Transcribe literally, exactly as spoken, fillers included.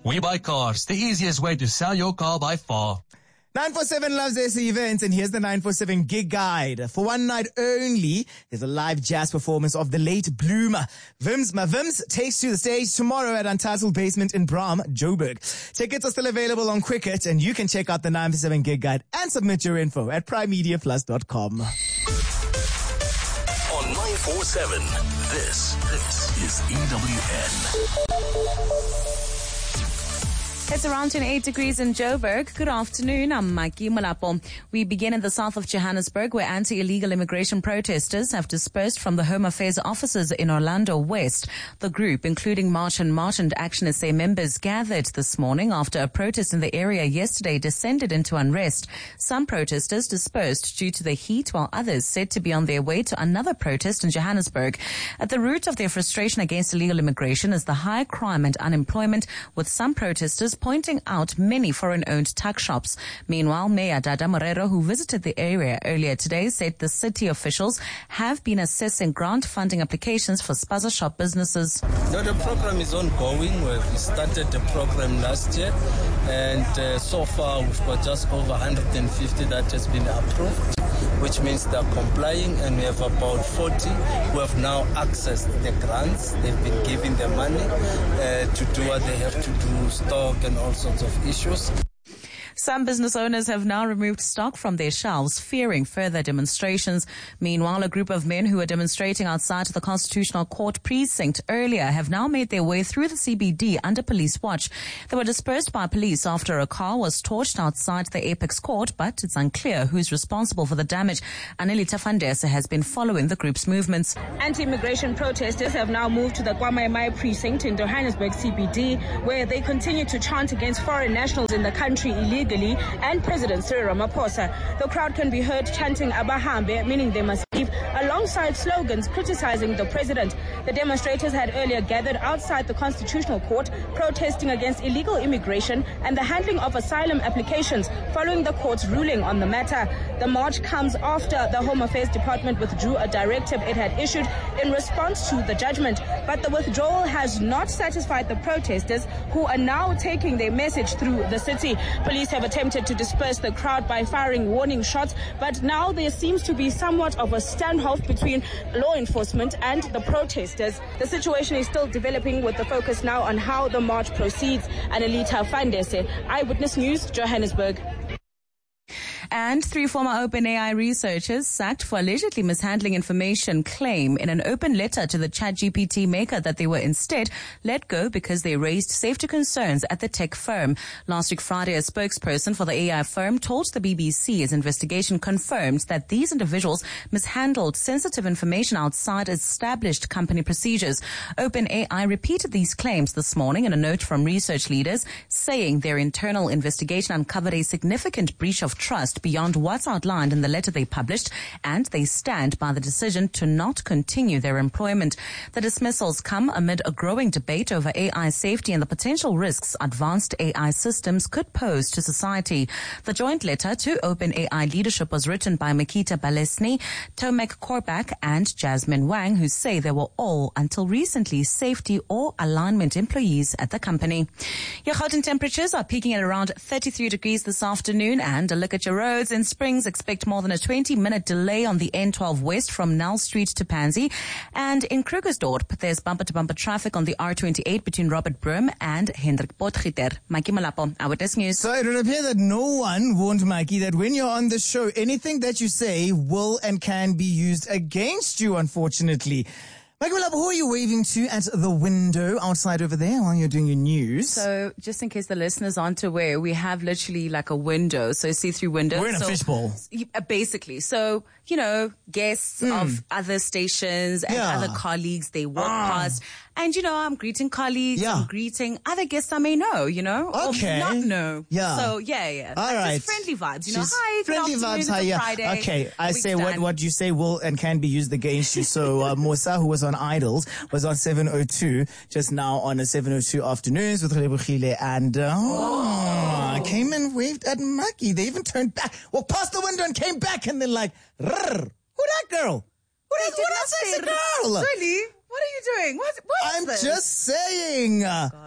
We Buy Cars, the easiest way to sell your car by far. nine four seven loves S E events, and here's the nine four seven gig guide. For one night only, there's a live jazz performance of the late Bloomer. Vims, my Vims takes to the stage tomorrow at Untitled Basement in Bram, Joburg. Tickets are still available on Quicket, and you can check out the nine four seven gig guide and submit your info at prime media plus dot com. On nine four seven, this, this is E W N. It's around twenty-eight degrees in Joburg. Good afternoon. I'm Maki Malapo. We begin in the south of Johannesburg, where anti-illegal immigration protesters have dispersed from the Home Affairs offices in Orlando West. The group, including March and March and Action S A members, gathered this morning after a protest in the area yesterday descended into unrest. Some protesters dispersed due to the heat, while others said to be on their way to another protest in Johannesburg. At the root of their frustration against illegal immigration is the high crime and unemployment, with some protesters pointing out many foreign-owned tuck shops. Meanwhile, Mayor Dada Morero, who visited the area earlier today, said the city officials have been assessing grant funding applications for spaza shop businesses. No, the program is ongoing. We started the program last year, and uh, so far we've got just over one hundred fifty that has been approved, which means they're complying, and we have about forty who have now accessed the grants. They've been given the money uh, to do what they have to do, stock and all sorts of issues. Some business owners have now removed stock from their shelves, fearing further demonstrations. Meanwhile, a group of men who were demonstrating outside the Constitutional Court precinct earlier have now made their way through the C B D under police watch. They were dispersed by police after a car was torched outside the Apex Court, but it's unclear who's responsible for the damage. Anelita Fandese has been following the group's movements. Anti-immigration protesters have now moved to the KwaMai precinct in Johannesburg C B D, where they continue to chant against foreign nationals in the country illegally and President Cyril Ramaphosa. The crowd can be heard chanting Abahambe, meaning they must leave, alongside slogans criticizing the president. The demonstrators had earlier gathered outside the Constitutional Court, protesting against illegal immigration and the handling of asylum applications following the court's ruling on the matter. The march comes after the Home Affairs Department withdrew a directive it had issued in response to the judgment. But the withdrawal has not satisfied the protesters, who are now taking their message through the city. Police have attempted to disperse the crowd by firing warning shots, but now there seems to be somewhat of a standoff between law enforcement and the protesters. The situation is still developing, with the focus now on how the march proceeds. Anelita Fandese, Eyewitness News, Johannesburg. And three former OpenAI researchers sacked for allegedly mishandling information claim in an open letter to the ChatGPT maker that they were instead let go because they raised safety concerns at the tech firm. Last week Friday, a spokesperson for the A I firm told the B B C his investigation confirmed that these individuals mishandled sensitive information outside established company procedures. OpenAI repeated these claims this morning in a note from research leaders, saying their internal investigation uncovered a significant breach of trust beyond what's outlined in the letter they published, and they stand by the decision to not continue their employment. The dismissals come amid a growing debate over A I safety and the potential risks advanced A I systems could pose to society. The joint letter to OpenAI leadership was written by Makita Balesny, Tomek Korbak, and Jasmine Wang, who say they were all, until recently, safety or alignment employees at the company. Your Gauteng temperatures are peaking at around thirty-three degrees this afternoon, and a look at your roads. In Springs, expect more than a twenty minute delay on the N twelve West from Nell Street to Pansy. And in Krugersdorp, there's bumper-to-bumper traffic on the R twenty-eight between Robert Brum and Hendrik Potgieter. Mikey Malapo, Eyewitness News. So it would appear that no one warned Mikey that when you're on the show, anything that you say will and can be used against you, unfortunately. Mikey Malapo, who are you waving to at the window outside over there while you're doing your news? So, just in case the listeners aren't aware, we have literally like a window, so see-through window. We're in a so, fishbowl. Basically. So, you know, guests mm. of other stations and yeah. other colleagues, they walk ah. past. And, you know, I'm greeting colleagues, yeah. I'm greeting other guests I may know, you know, okay. or not know. Yeah. So, yeah, yeah. All like right. Just friendly vibes, you know. She's Hi, friendly good vibes, hi, it's yeah. Friday. Okay, I Week's say what, done. what you say will and can be used against you. So, uh, Musa, who was on Idols, was on seven oh two, just now on a seven oh two afternoons with Rebochile, and, uh, oh, came and waved at Maki. They even turned back, walked past the window and came back, and then like, who that girl? Who that, who that sexy girl? Really? What are you doing? What, what I'm is this? just saying.